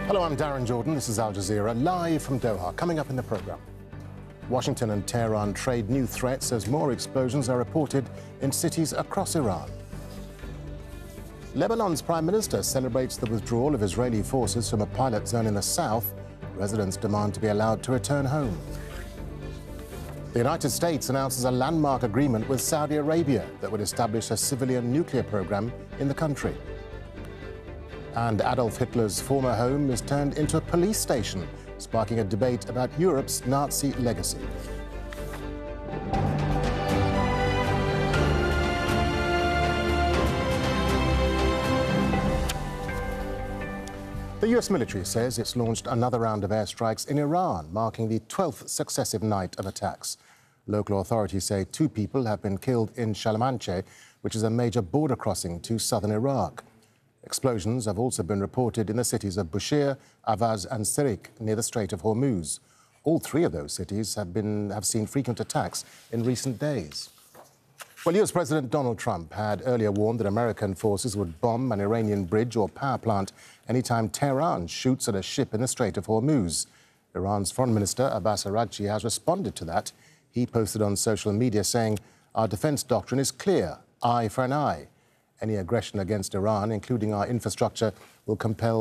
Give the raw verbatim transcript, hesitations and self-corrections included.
Hello, I'm Darren Jordan. This is Al Jazeera, live from Doha. Coming up in the programme, Washington and Tehran trade new threats as more explosions are reported in cities across Iran. Lebanon's Prime Minister celebrates the withdrawal of Israeli forces from a pilot zone in the south. Residents demand to be allowed to return home. The United States announces a landmark agreement with Saudi Arabia that would establish a civilian nuclear program in the country. And Adolf Hitler's former home is turned into a police station, sparking a debate about Europe's Nazi legacy. The U S military says it's launched another round of airstrikes in Iran, marking the twelfth successive night of attacks. Local authorities say two people have been killed in Shalamanche, which is a major border crossing to southern Iraq. Explosions have also been reported in the cities of Bushehr, Avaz and Sirik, near the Strait of Hormuz. All three of those cities have, been, have seen frequent attacks in recent days. Well, U S President Donald Trump had earlier warned that American forces would bomb an Iranian bridge or power plant anytime Tehran shoots at a ship in the Strait of Hormuz. Iran's Foreign Minister Abbas Araghchi has responded to that. He posted on social media saying, "Our defense doctrine is clear, eye for an eye. Any aggression against Iran, including our infrastructure, will compel